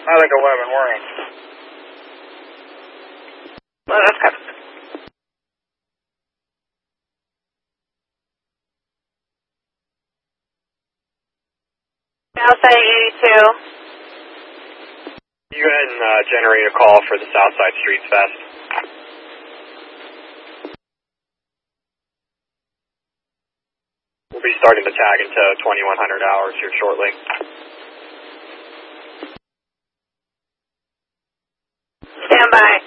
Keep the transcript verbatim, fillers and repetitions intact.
I think eleven, we're in. Well, that's good. Southside eighty-two. You go ahead and uh, generate a call for the Southside Streets Fest. We'll be starting to tag into twenty-one hundred hours here shortly. Stand by.